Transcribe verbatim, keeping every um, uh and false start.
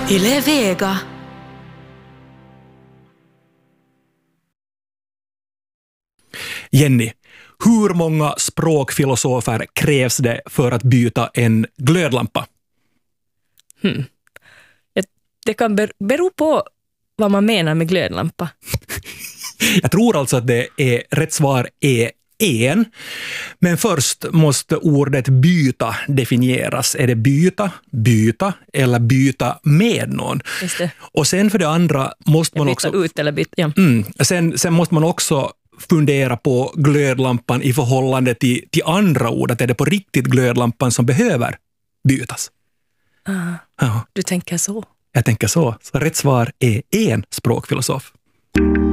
Yle Vega. Jenny, hur många språkfilosofer krävs det för att byta en glödlampa? Hmm. Det kan bero på vad man menar med glödlampa. Jag tror alltså att det är rätt svar är en. Men först måste ordet byta definieras. Är det byta, byta eller byta med någon? Just det. Och sen för det andra måste man byta också... ut eller byta, ja. Mm, sen, sen måste man också fundera på glödlampan i förhållande till, till andra ord. Att är det på riktigt glödlampan som behöver bytas? Ah, Ja. du tänker så. Jag tänker så. Så rätt svar är en språkfilosof.